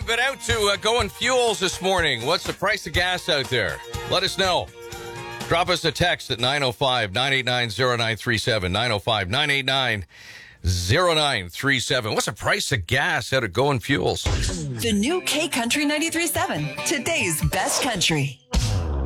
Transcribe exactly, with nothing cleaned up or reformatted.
I've been out to uh, Going Fuels this morning. What's the price of gas out there? Let us know. Drop us a text at nine oh five, nine eight nine, oh nine three seven, nine oh five, nine eight nine, oh nine three seven. What's the price of gas out at Going Fuels? The new K Country ninety-three point seven, today's best country.